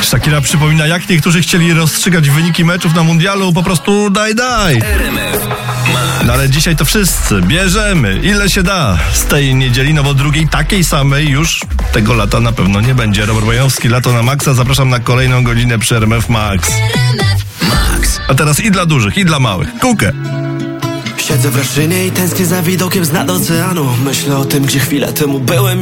Shakira przypomina, jak niektórzy chcieli rozstrzygać wyniki meczów na mundialu, po prostu daj. RMF Max. No ale dzisiaj to wszyscy bierzemy, ile się da z tej niedzieli, no bo drugiej takiej samej już tego lata na pewno nie będzie. Robert Bojowski, Lato na Maxa. Zapraszam na kolejną godzinę przy RMF Max. Max. A teraz i dla dużych, i dla małych. Kukę. Siedzę w Raszynie i tęsknię za widokiem z nad oceanu. Myślę o tym, gdzie chwilę temu byłem.